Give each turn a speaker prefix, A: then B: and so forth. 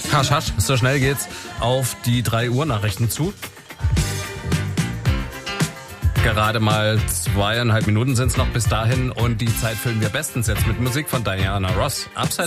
A: Hasch, hasch, so schnell geht's auf die 3 Uhr Nachrichten zu. Gerade mal 2,5 Minuten sind es noch bis dahin und die Zeit füllen wir bestens jetzt mit Musik von Diana Ross. Upside